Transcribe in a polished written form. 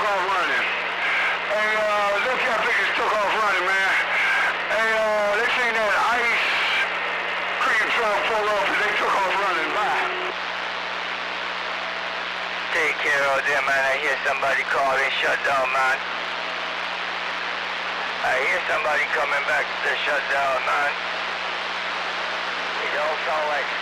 took off running. Hey, look how big it took off running, man. Hey, they seen that ice cream truck pull up and they took off running. Bye. Take care out there, man. I hear somebody calling shutdown, man. I hear somebody coming back to shut down, man. It don't sound like